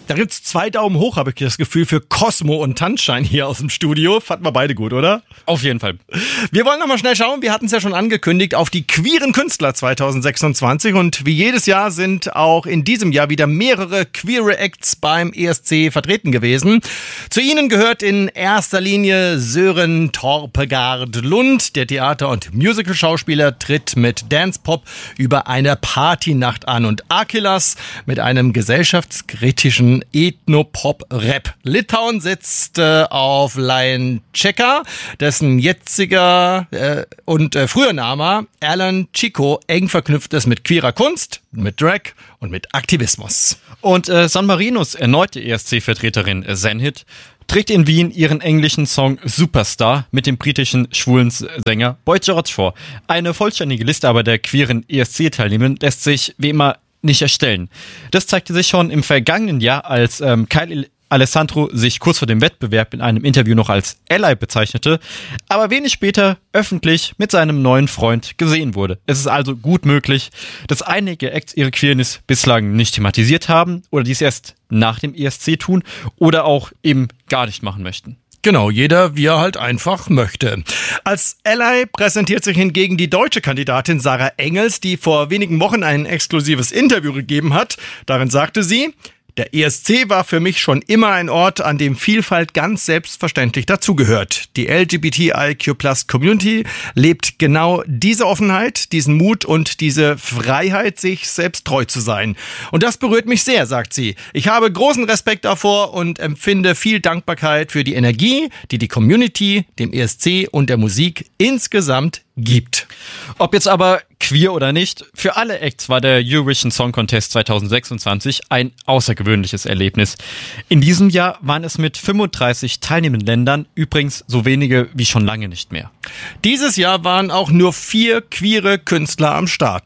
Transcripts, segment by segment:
Da gibt's 2 Daumen hoch, habe ich das Gefühl, für Cosmo und Tanzschein hier aus dem Studio. Fanden wir beide gut, oder? Auf jeden Fall. Wir wollen nochmal schnell schauen, wir hatten es ja schon angekündigt, auf die queeren Künstler 2026. Und wie jedes Jahr sind auch in diesem Jahr wieder mehrere queere Acts beim ESC vertreten gewesen. Zu ihnen gehört in erster Linie Sören Torpegaard Lund. Der Theater- und Musical-Schauspieler tritt mit Dance Pop über eine Partynacht an. Und Akilas mit einem gesellschaftskritischen Ethno-Pop-Rap. Litauen setzt auf Lion Checker, dessen jetziger und früher Name Alan Chico eng verknüpft ist mit queerer Kunst, mit Drag und mit Aktivismus. Und San Marinos erneute ESC-Vertreterin Zenhit trägt in Wien ihren englischen Song Superstar mit dem britischen schwulen Sänger Boy George vor. Eine vollständige Liste aber der queeren ESC-Teilnehmer lässt sich wie immer nicht erstellen. Das zeigte sich schon im vergangenen Jahr, als Kyle Alessandro sich kurz vor dem Wettbewerb in einem Interview noch als Ally bezeichnete, aber wenig später öffentlich mit seinem neuen Freund gesehen wurde. Es ist also gut möglich, dass einige Acts ihre Queerness bislang nicht thematisiert haben oder dies erst nach dem ESC tun oder auch eben gar nicht machen möchten. Genau, jeder wie er halt einfach möchte. Als Ally präsentiert sich hingegen die deutsche Kandidatin Sarah Engels, die vor wenigen Wochen ein exklusives Interview gegeben hat. Darin sagte sie: Der ESC war für mich schon immer ein Ort, an dem Vielfalt ganz selbstverständlich dazugehört. Die LGBTIQ+-Community lebt genau diese Offenheit, diesen Mut und diese Freiheit, sich selbst treu zu sein. Und das berührt mich sehr, sagt sie. Ich habe großen Respekt davor und empfinde viel Dankbarkeit für die Energie, die die Community, dem ESC und der Musik insgesamt gibt. Ob jetzt aber queer oder nicht, für alle Acts war der Eurovision Song Contest 2026 ein außergewöhnliches Erlebnis. In diesem Jahr waren es mit 35 teilnehmenden Ländern übrigens so wenige wie schon lange nicht mehr. Dieses Jahr waren auch nur 4 queere Künstler am Start.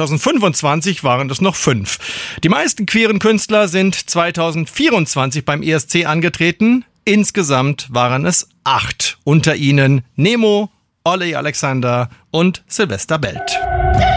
2025 waren es noch 5. Die meisten queeren Künstler sind 2024 beim ESC angetreten. Insgesamt waren es 8. Unter ihnen Nemo, Olli Alexander und Sylvester Belt.